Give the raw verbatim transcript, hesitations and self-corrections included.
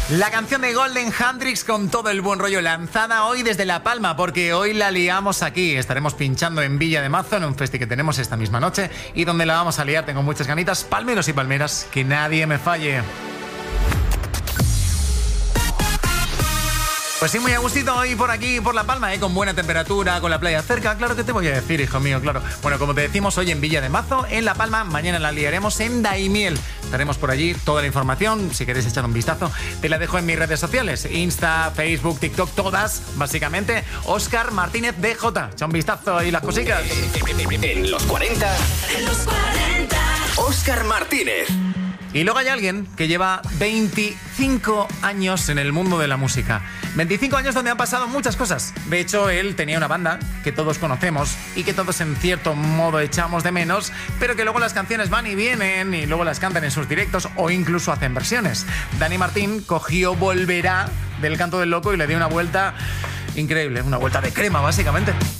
La canción de Golden Hendrix con todo el buen rollo, lanzada hoy desde La Palma, porque hoy la liamos aquí. Estaremos pinchando en Villa de Mazo, en un festi que tenemos esta misma noche, y donde la vamos a liar, tengo muchas ganitas. Palmeros y palmeras, que nadie me falle. Pues sí, muy a gustito hoy por aquí, por La Palma, ¿eh? Con buena temperatura, con la playa cerca. Claro que te voy a decir, hijo mío, claro. Bueno, como te decimos, hoy en Villa de Mazo, en La Palma. Mañana la liaremos en Daimiel. Estaremos por allí, toda la información, si queréis echar un vistazo, te la dejo en mis redes sociales. Insta, Facebook, TikTok, todas, básicamente. Óscar Martínez D J. Echa un vistazo y las cositas. En los cuarenta. En los cuarenta. Óscar Martínez. Y luego hay alguien que lleva veinticinco años en el mundo de la música. veinticinco años donde han pasado muchas cosas. De hecho, él tenía una banda que todos conocemos y que todos en cierto modo echamos de menos, pero que luego las canciones van y vienen y luego las cantan en sus directos o incluso hacen versiones. Dani Martín cogió Volverá del Canto del Loco y le dio una vuelta increíble, una vuelta de crema básicamente.